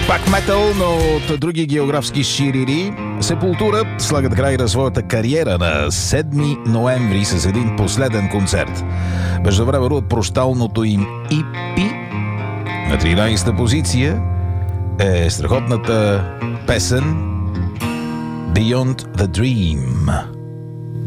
Пак метал, но от други географски ширири. Сепултура слагат край на своята кариера на 7 ноември с един последен концерт. Междувременно от прощалното им EP на 13-та позиция е страхотната песен Beyond the Dream.